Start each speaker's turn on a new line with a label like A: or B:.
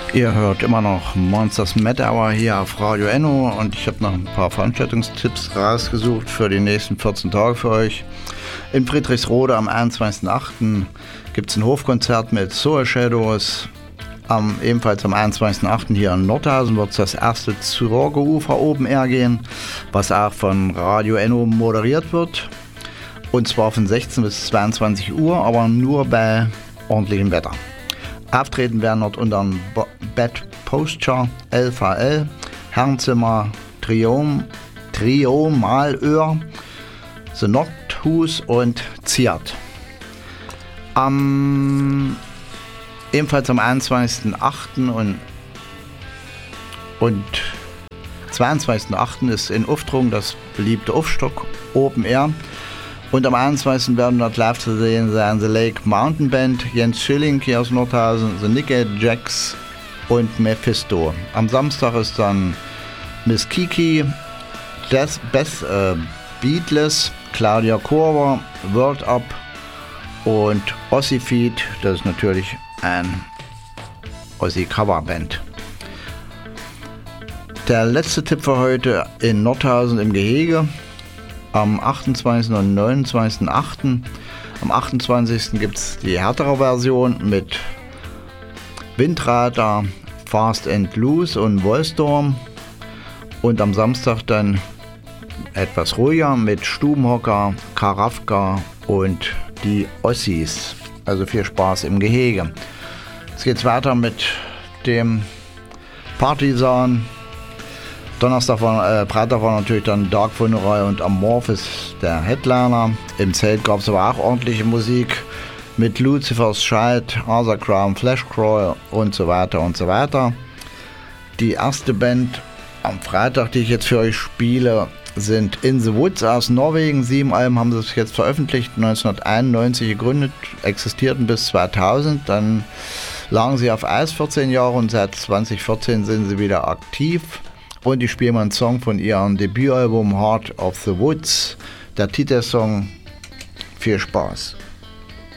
A: Ihr hört immer noch Monsters Matter Hour hier auf Radio Enno und ich habe noch ein paar Veranstaltungstipps rausgesucht für die nächsten 14 Tage für euch. In Friedrichsrode am 21.08. gibt es ein Hofkonzert mit Soul Shadows. Ebenfalls am 21.08. hier in Nordhausen wird es das erste Zürge-Ufer Open Air gehen, was auch von Radio Enno moderiert wird. Und zwar von 16 bis 22 Uhr, aber nur bei ordentlichem Wetter. Auftreten werden dort unter dem Bad Posture, LVL, Herrenzimmer, Trio Malöhr, The Nordhus und Ziert. Ebenfalls am 21.08. und 22.08. ist in Uftrung das beliebte Ufstock Open Air. Und am 21. werden dort live zu sehen sein The Lake Mountain Band, Jens Schilling hier aus Nordhausen, The Nickel Jacks und Mephisto. Am Samstag ist dann Miss Kiki, Beth Beatless, Claudia Korver, World Up und Ossi Feed. Das ist natürlich ein Ossi Coverband. Der letzte Tipp für heute in Nordhausen im Gehege. Am 28. und 29.08. Am 28. gibt es die härtere Version mit Windradar, Fast and Loose und Wollstorm. Und am Samstag dann etwas ruhiger mit Stubenhocker, Karafka und die Ossis. Also viel Spaß im Gehege. Jetzt geht's weiter mit dem Partisan. Freitag war natürlich dann Dark Funeral und Amorphis der Headliner. Im Zelt gab es aber auch ordentliche Musik mit Lucifer's Child, Arthur Crown, Flashcrawl und so weiter und so weiter. Die erste Band am Freitag, die ich jetzt für euch spiele, sind In the Woods aus Norwegen. 7 Alben haben sie jetzt veröffentlicht, 1991 gegründet, existierten bis 2000. Dann lagen sie auf Eis 14 Jahre und seit 2014 sind sie wieder aktiv. Und ich spiele mal einen Song von ihrem Debütalbum Heart of the Woods. Der Titelsong. Viel Spaß.